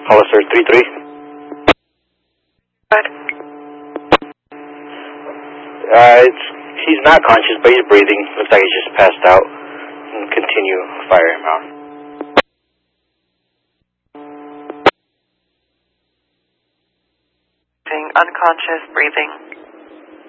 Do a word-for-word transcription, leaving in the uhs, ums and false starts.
Hollister three three. What? Uh, it's, he's not conscious, but he's breathing. Looks like he's just passed out. And continue firing him out. Unconscious, breathing.